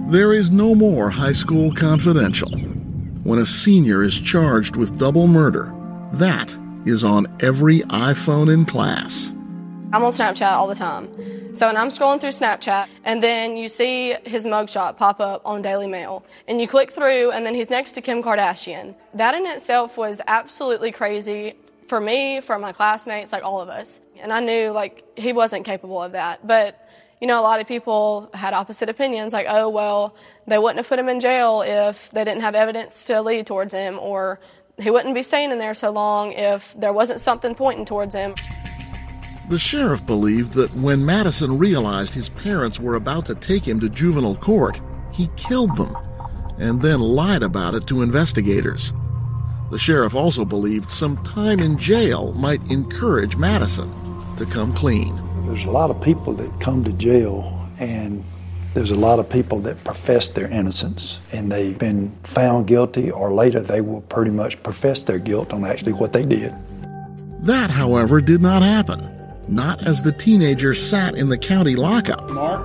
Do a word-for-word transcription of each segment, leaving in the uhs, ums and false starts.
There is no more High School Confidential. When a senior is charged with double murder, that is on every iPhone in class. I'm on Snapchat all the time. So when I'm scrolling through Snapchat, and then you see his mugshot pop up on Daily Mail, and you click through, and then he's next to Kim Kardashian. That in itself was absolutely crazy for me, for my classmates, like all of us. And I knew, like, he wasn't capable of that. But, you know, a lot of people had opposite opinions, like, oh, well, they wouldn't have put him in jail if they didn't have evidence to lead towards him, or he wouldn't be staying in there so long if there wasn't something pointing towards him. The sheriff believed that when Madison realized his parents were about to take him to juvenile court, he killed them and then lied about it to investigators. The sheriff also believed some time in jail might encourage Madison to come clean. There's a lot of people that come to jail, and there's a lot of people that profess their innocence, and they've been found guilty, or later they will pretty much profess their guilt on actually what they did. That, however, did not happen. Not as the teenager sat in the county lockup. Mark?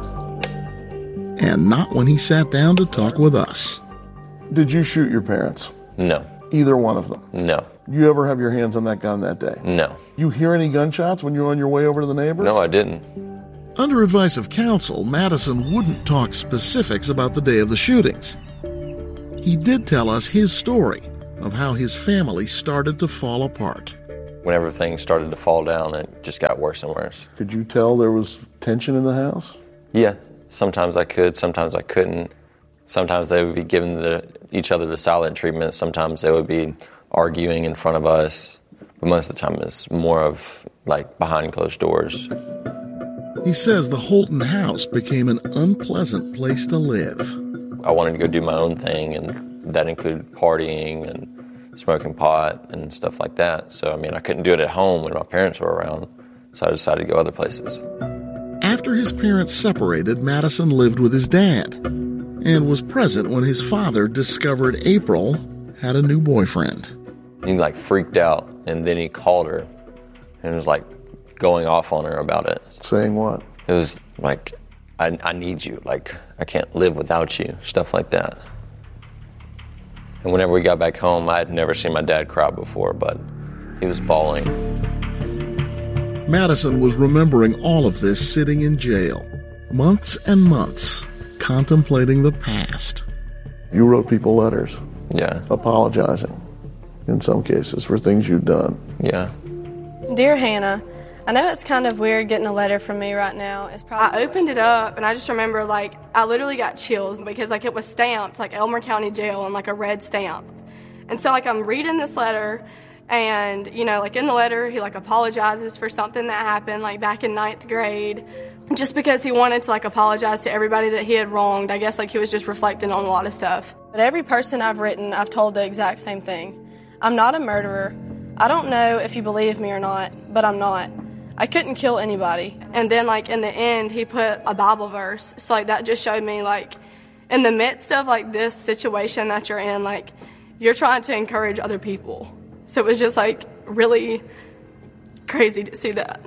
And not when he sat down to talk with us. Did you shoot your parents? No. Either one of them? No. You ever have your hands on that gun that day? No. You hear any gunshots when you're on your way over to the neighbors? No, I didn't. Under advice of counsel, Madison wouldn't talk specifics about the day of the shootings. He did tell us his story of how his family started to fall apart. Whenever things started to fall down, it just got worse and worse. Could you tell there was tension in the house? Yeah, sometimes I could, sometimes I couldn't. Sometimes they would be giving the, each other the silent treatment. Sometimes they would be arguing in front of us. But most of the time it's more of like behind closed doors. He says the Holton house became an unpleasant place to live. I wanted to go do my own thing, and that included partying and smoking pot and stuff like that. So, I mean, I couldn't do it at home when my parents were around, so I decided to go other places. After his parents separated, Madison lived with his dad and was present when his father discovered April had a new boyfriend. He, like, freaked out, and then he called her and was, like, going off on her about it. Saying what? It was like, I, I need you. Like, I can't live without you, stuff like that. And whenever we got back home, I had never seen my dad cry before, but he was bawling. Madison was remembering all of this sitting in jail, months and months, contemplating the past. You wrote people letters. Yeah. Apologizing, in some cases, for things you'd done. Yeah. Dear Hannah, I know it's kind of weird getting a letter from me right now. It's probably I opened it up, and I just remember, like, I literally got chills because, like, it was stamped, like, Elmer County Jail on, like, a red stamp. And so, like, I'm reading this letter, and, you know, like, in the letter, he, like, apologizes for something that happened, like, back in ninth grade, just because he wanted to, like, apologize to everybody that he had wronged. I guess, like, he was just reflecting on a lot of stuff. But every person I've written, I've told the exact same thing. I'm not a murderer. I don't know if you believe me or not, but I'm not. I couldn't kill anybody. And then, like, in the end, he put a Bible verse. So, like, that just showed me, like, in the midst of, like, this situation that you're in, like, you're trying to encourage other people. So it was just, like, really crazy to see that.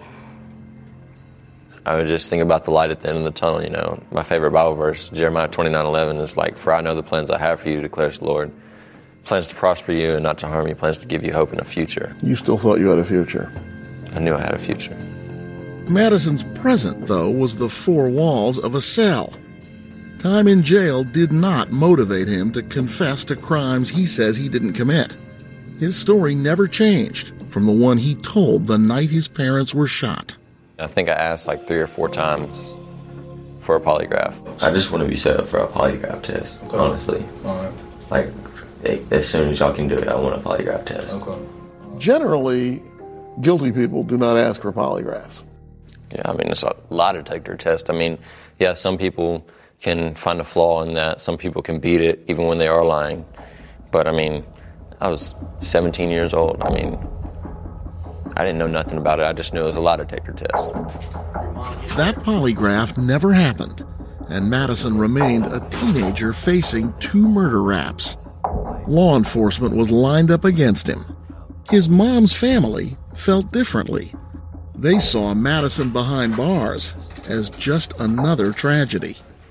I would just think about the light at the end of the tunnel, you know. My favorite Bible verse, Jeremiah twenty-nine eleven, is like, "For I know the plans I have for you, declares the Lord. Plans to prosper you and not to harm you, plans to give you hope in a future." You still thought you had a future? I knew I had a future. Madison's present, though, was the four walls of a cell. Time in jail did not motivate him to confess to crimes he says he didn't commit. His story never changed from the one he told the night his parents were shot. I think I asked like three or four times for a polygraph. I just want to be set up for a polygraph test, okay. Honestly. All right. Like, hey, as soon as y'all can do it, I want a polygraph test. Okay. Generally, guilty people do not ask for polygraphs. Yeah, I mean, it's a lie detector test. I mean, yeah, some people can find a flaw in that. Some people can beat it even when they are lying. But, I mean, I was seventeen years old. I mean, I didn't know nothing about it. I just knew it was a lie detector test. That polygraph never happened, and Madison remained a teenager facing two murder raps. Law enforcement was lined up against him. His mom's family felt differently. They saw Madison behind bars as just another tragedy.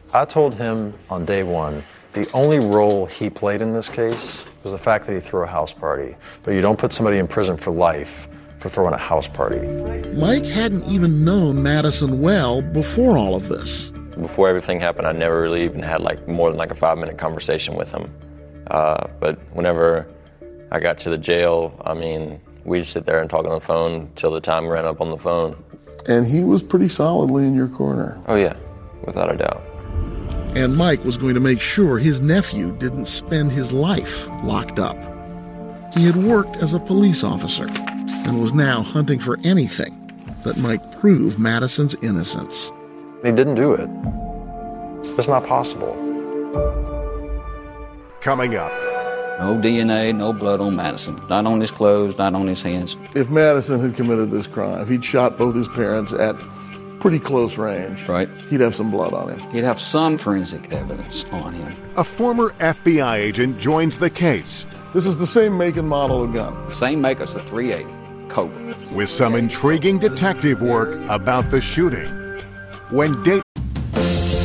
I told him on day one, the only role he played in this case was the fact that he threw a house party. But you don't put somebody in prison for life for throwing a house party. Mike hadn't even known Madison well before all of this. Before everything happened, I never really even had like more than like a five minute conversation with him. Uh, but whenever I got to the jail, I mean, we'd sit there and talk on the phone till the time ran up on the phone. And he was pretty solidly in your corner. Oh yeah, without a doubt. And Mike was going to make sure his nephew didn't spend his life locked up. He had worked as a police officer and was now hunting for anything that might prove Madison's innocence. He didn't do it. It's not possible. Coming up. No D N A, no blood on Madison. Not on his clothes, not on his hands. If Madison had committed this crime, if he'd shot both his parents at pretty close range, right, he'd have some blood on him. He'd have some forensic evidence on him. A former F B I agent joins the case. This is the same make and model of gun. Same make as a three eighty Cobra. With some intriguing detective work about the shooting. When Date